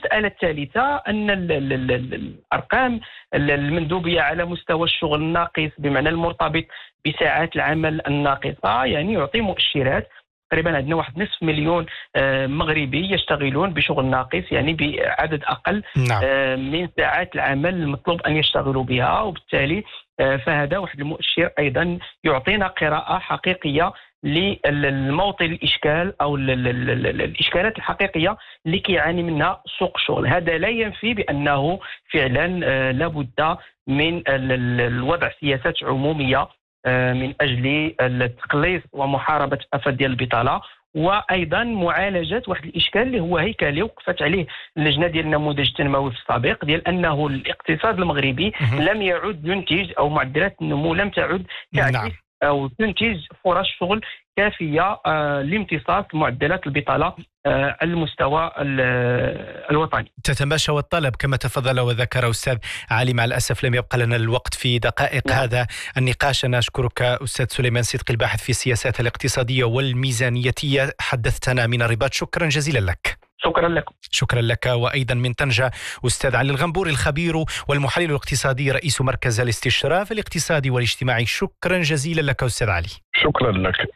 المسألة الثالثة أن الأرقام المندوبية على مستوى الشغل الناقص بمعنى المرتبط بساعات العمل الناقصة يعني يعطي مؤشرات. تقريبا عندنا واحد نصف مليون مغربي يشتغلون بشغل ناقص يعني بعدد أقل نعم. من ساعات العمل المطلوب أن يشتغلوا بها، وبالتالي فهذا واحد المؤشر أيضا يعطينا قراءة حقيقية للموطن الإشكال أو الإشكالات الحقيقية اللي كيعاني منها سوق الشغل. هذا لا ينفي بأنه فعلا لابد من الوضع سياسات عمومية من أجل التقليص ومحاربة آفات ديال البطالة، وايضا معالجه واحد الاشكال اللي هو هيكلي وقفت عليه اللجنه ديال النموذج التنموي في السابق، ديال انه الاقتصاد المغربي لم يعد ينتج او معدلات النمو لم تعد تعكس او تنتج فرص شغل كافيه لامتصاص معدلات البطاله على المستوى الوطني. تتماشى والطلب كما تفضل وذكر أستاذ علي. مع الأسف لم يبقى لنا الوقت في دقائق هذا النقاش. أنا أشكرك أستاذ سليمان صدقي الباحث في السياسات الاقتصادية والميزانيتية، حدثتنا من الرباط. شكرا جزيلا لك. شكرا لكم. شكرا لك. وأيضا من طنجة أستاذ علي الغنبوري الخبير والمحلل الاقتصادي رئيس مركز الاستشراف الاقتصادي والاجتماعي. شكرا جزيلا لك أستاذ علي. شكرا لك.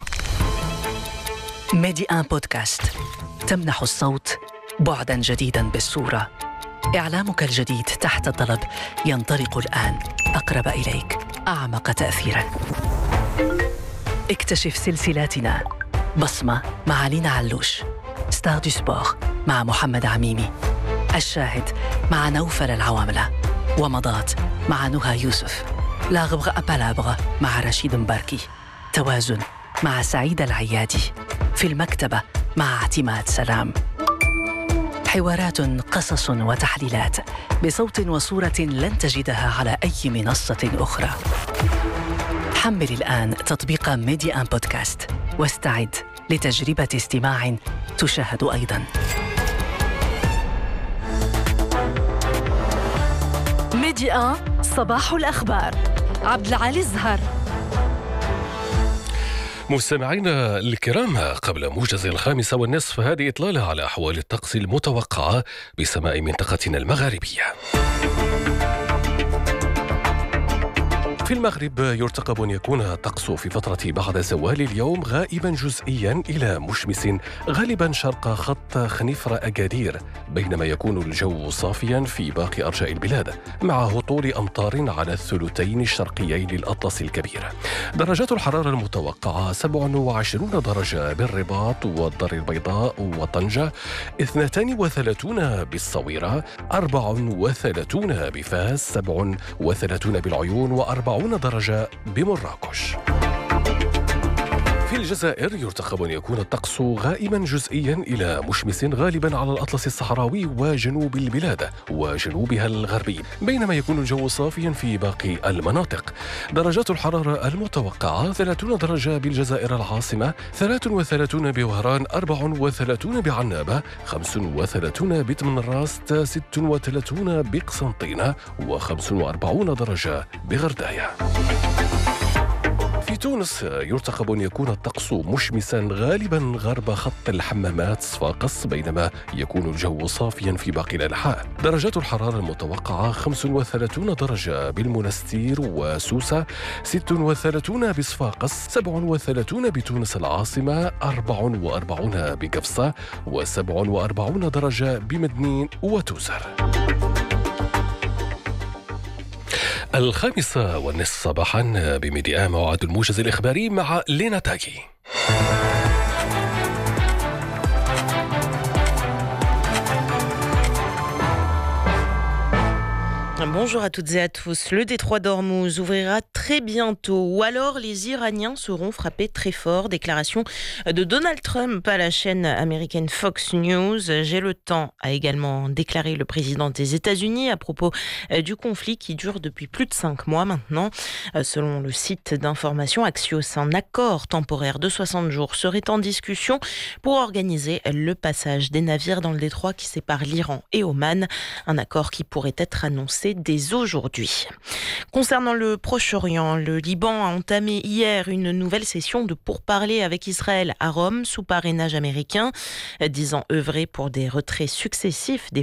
ميدي آن بودكاست تمنح الصوت بعدا جديدا بالصورة. إعلامك الجديد تحت الطلب ينطلق الآن، أقرب إليك، أعمق تأثيرا. اكتشف سلسلاتنا: بصمة مع لينا علوش، ستار دو سبور مع محمد عميمي، الشاهد مع نوفل العواملة، ومضات مع نهى يوسف، لا غبغ أبالابغ مع رشيد مباركي، توازن مع سعيد العيادي، في المكتبة مع اعتماد سلام. حوارات، قصص وتحليلات بصوت وصورة لن تجدها على أي منصة أخرى. حمل الآن تطبيق ميدي آن بودكاست واستعد لتجربة استماع تشاهد أيضا. ميدي آن صباح الأخبار. عبد العالي الزهر. مستمعينا الكرام، قبل موجز 5:30 هذه إطلالة على أحوال الطقس المتوقعة بسماء منطقتنا المغاربية. في المغرب يرتقب أن يكون الطقس في فترة بعد زوال اليوم غائبا جزئيا إلى مشمس غالبا شرق خط خنيفر أكادير، بينما يكون الجو صافيا في باقي أرجاء البلاد مع هطول أمطار على الثلثين الشرقيين للأطلس الكبير. درجات الحرارة المتوقعة 27 درجة بالرباط والدار البيضاء وطنجة، 32 بالصويرة، 34 بفاس، 37 بالعيون، و40 درجة بمراكش. في الجزائر يرتقب أن يكون الطقس غائما جزئيا إلى مشمس غالبا على الأطلس الصحراوي وجنوب البلاد وجنوبها الغربي، بينما يكون الجو صافيا في باقي المناطق. درجات الحرارة المتوقعة 30 درجة بالجزائر العاصمة، 33 بوهران، 34 بعنابة، 35 بتمنراس، 36 بقسنطينة، و45 درجة بغرداية. في تونس يرتقب أن يكون الطقس مشمسا غالبا غرب خط الحمامات صفاقس، بينما يكون الجو صافيا في باقي الأنحاء. درجات الحرارة المتوقعة 35 درجة بالمنستير وسوسة، 36 بصفاقس، 37 بتونس العاصمة، 44 بقفصة، و47 درجة بمدنين وتوزر. 5:30 صباحا بميدي آن موعد الموجز الإخباري مع لينا تاكي. Bonjour à toutes et à tous. Le détroit d'Ormuz ouvrira très bientôt, ou alors les Iraniens seront frappés très fort. Déclaration de Donald Trump à la chaîne américaine Fox News. J'ai le temps, a également déclaré le président des États-Unis à propos du conflit qui dure depuis plus de 5 mois maintenant. Selon le site d'information Axios, un accord temporaire de 60 jours serait en discussion pour organiser le passage des navires dans le détroit qui sépare l'Iran et Oman. Un accord qui pourrait être annoncé dès aujourd'hui. Concernant le Proche-Orient, le Liban a entamé hier une nouvelle session de pourparlers avec Israël à Rome sous parrainage américain, disant œuvrer pour des retraits successifs des